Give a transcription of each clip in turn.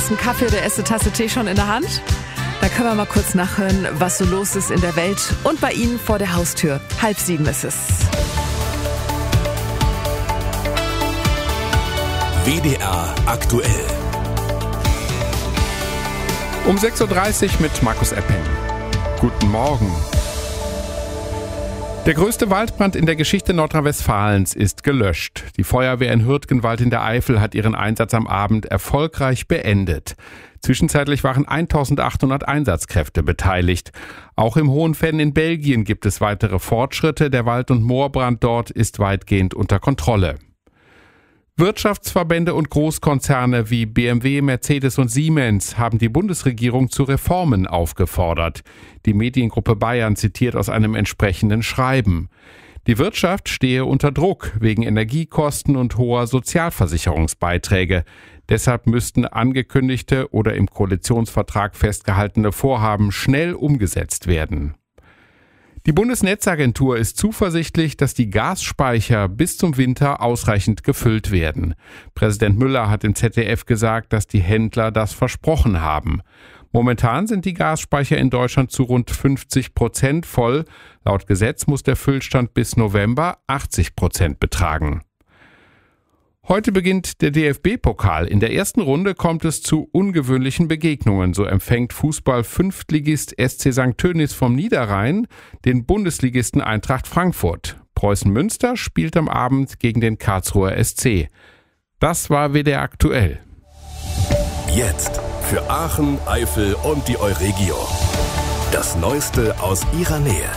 ersten Kaffee oder erste Tasse Tee schon in der Hand? Da können wir mal kurz nachhören, was so los ist in der Welt und bei Ihnen vor der Haustür. 6:30 ist es. WDR aktuell. Um 6:30 Uhr mit Markus Epping. Guten Morgen. Der größte Waldbrand in der Geschichte Nordrhein-Westfalens ist gelöscht. Die Feuerwehr in Hürtgenwald in der Eifel hat ihren Einsatz am Abend erfolgreich beendet. Zwischenzeitlich waren 1800 Einsatzkräfte beteiligt. Auch im Hohenfenn in Belgien gibt es weitere Fortschritte. Der Wald- und Moorbrand dort ist weitgehend unter Kontrolle. Wirtschaftsverbände und Großkonzerne wie BMW, Mercedes und Siemens haben die Bundesregierung zu Reformen aufgefordert. Die Mediengruppe Bayern zitiert aus einem entsprechenden Schreiben. Die Wirtschaft stehe unter Druck wegen Energiekosten und hoher Sozialversicherungsbeiträge. Deshalb müssten angekündigte oder im Koalitionsvertrag festgehaltene Vorhaben schnell umgesetzt werden. Die Bundesnetzagentur ist zuversichtlich, dass die Gasspeicher bis zum Winter ausreichend gefüllt werden. Präsident Müller hat im ZDF gesagt, dass die Händler das versprochen haben. Momentan sind die Gasspeicher in Deutschland zu rund 50% voll. Laut Gesetz muss der Füllstand bis November 80% betragen. Heute beginnt der DFB-Pokal. In der ersten Runde kommt es zu ungewöhnlichen Begegnungen. So empfängt Fußball-Fünftligist SC St. Tönnies vom Niederrhein den Bundesligisten Eintracht Frankfurt. Preußen Münster spielt am Abend gegen den Karlsruher SC. Das war WDR aktuell. Jetzt für Aachen, Eifel und die Euregio. Das Neueste aus ihrer Nähe.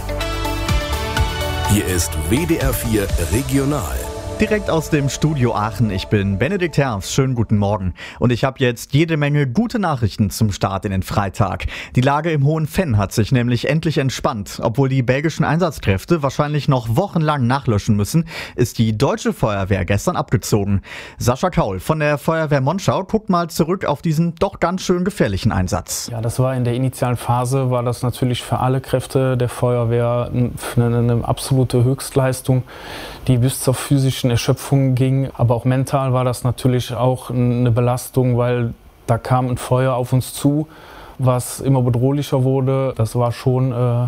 Hier ist WDR 4 Regional. Direkt aus dem Studio Aachen, ich bin Benedikt Herfs, schönen guten Morgen. Und ich habe jetzt jede Menge gute Nachrichten zum Start in den Freitag. Die Lage im Hohenfenn hat sich nämlich endlich entspannt. Obwohl die belgischen Einsatzkräfte wahrscheinlich noch wochenlang nachlöschen müssen, ist die deutsche Feuerwehr gestern abgezogen. Sascha Kaul von der Feuerwehr Monschau guckt mal zurück auf diesen doch ganz schön gefährlichen Einsatz. Ja, das war in der initialen Phase, war das natürlich für alle Kräfte der Feuerwehr eine absolute Höchstleistung, die bis zur physischen Erschöpfung ging, aber auch mental war das natürlich auch eine Belastung, weil da kam ein Feuer auf uns zu, was immer bedrohlicher wurde. Das war schon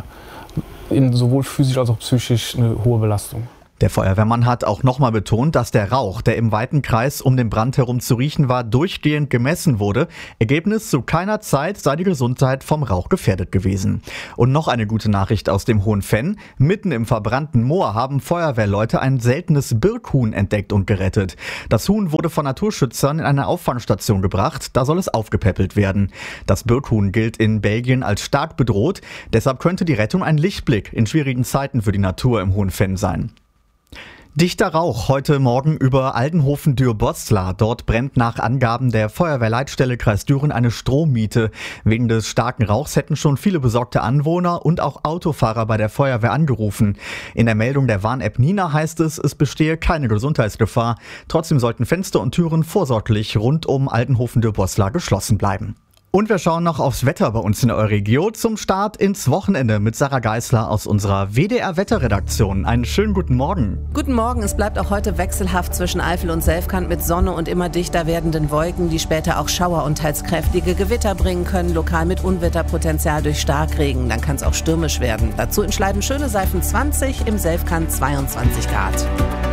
sowohl physisch als auch psychisch eine hohe Belastung. Der Feuerwehrmann hat auch nochmal betont, dass der Rauch, der im weiten Kreis um den Brand herum zu riechen war, durchgehend gemessen wurde. Ergebnis: zu keiner Zeit sei die Gesundheit vom Rauch gefährdet gewesen. Und noch eine gute Nachricht aus dem Hohenfenn. Mitten im verbrannten Moor haben Feuerwehrleute ein seltenes Birkhuhn entdeckt und gerettet. Das Huhn wurde von Naturschützern in eine Auffangstation gebracht. Da soll es aufgepäppelt werden. Das Birkhuhn gilt in Belgien als stark bedroht. Deshalb könnte die Rettung ein Lichtblick in schwierigen Zeiten für die Natur im Hohenfenn sein. Dichter Rauch heute Morgen über Aldenhofen-Dürr-Boslar. Dort brennt nach Angaben der Feuerwehrleitstelle Kreis Düren eine Strommiete. Wegen des starken Rauchs hätten schon viele besorgte Anwohner und auch Autofahrer bei der Feuerwehr angerufen. In der Meldung der Warn-App Nina heißt es, es bestehe keine Gesundheitsgefahr. Trotzdem sollten Fenster und Türen vorsorglich rund um Aldenhofen-Dürr-Boslar geschlossen bleiben. Und wir schauen noch aufs Wetter bei uns in der Euregio zum Start ins Wochenende mit Sarah Geisler aus unserer WDR-Wetterredaktion. Einen schönen guten Morgen. Guten Morgen, es bleibt auch heute wechselhaft zwischen Eifel und Selfkant mit Sonne und immer dichter werdenden Wolken, die später auch Schauer und teils kräftige Gewitter bringen können, lokal mit Unwetterpotenzial durch Starkregen. Dann kann es auch stürmisch werden. Dazu in Schleiden schöne Seifen 20, im Selfkant 22 Grad.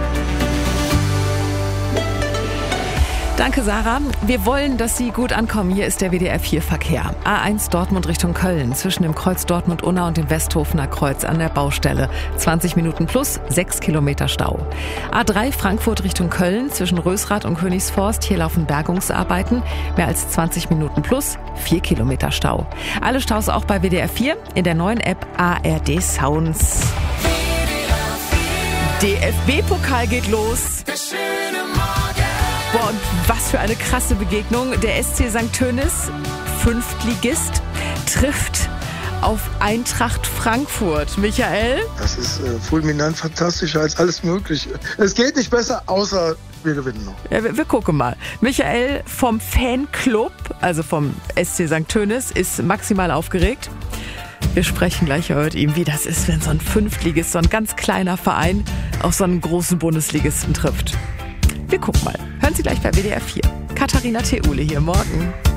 Danke, Sarah. Wir wollen, dass Sie gut ankommen. Hier ist der WDR 4 Verkehr. A1 Dortmund Richtung Köln, zwischen dem Kreuz Dortmund-Unna und dem Westhofener Kreuz an der Baustelle. 20 Minuten plus 6 Kilometer Stau. A3 Frankfurt Richtung Köln, zwischen Rösrath und Königsforst. Hier laufen Bergungsarbeiten. Mehr als 20 Minuten plus 4 Kilometer Stau. Alle Staus auch bei WDR 4 in der neuen App ARD Sounds. DFB-Pokal geht los. Boah, und was für eine krasse Begegnung. Der SC St. Tönnies, Fünftligist, trifft auf Eintracht Frankfurt. Michael? Das ist fulminant fantastischer als alles Mögliche. Es geht nicht besser, außer wir gewinnen noch. Ja, wir gucken mal. Michael vom Fanclub, also vom SC St. Tönnies, ist maximal aufgeregt. Wir sprechen gleich mit ihm, wie das ist, wenn so ein Fünftligist, so ein ganz kleiner Verein auf so einen großen Bundesligisten trifft. Wir gucken mal. Hören Sie gleich bei WDR 4. Katharina Theule hier morgen.